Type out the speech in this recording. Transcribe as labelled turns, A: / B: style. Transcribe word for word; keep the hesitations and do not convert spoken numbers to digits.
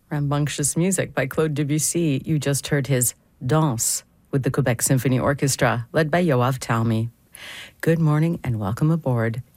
A: Rambunctious music by Claude Debussy. You just heard his Danse with the Quebec Symphony Orchestra, led by Yoav Talmy. Good morning and welcome aboard.